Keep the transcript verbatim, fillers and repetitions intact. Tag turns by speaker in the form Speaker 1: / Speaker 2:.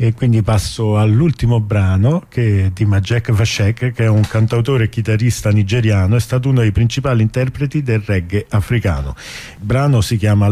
Speaker 1: E quindi passo all'ultimo brano, che è di Majek Vashek, che è un cantautore e chitarrista nigeriano, è stato uno dei principali interpreti del reggae africano. Il brano si chiama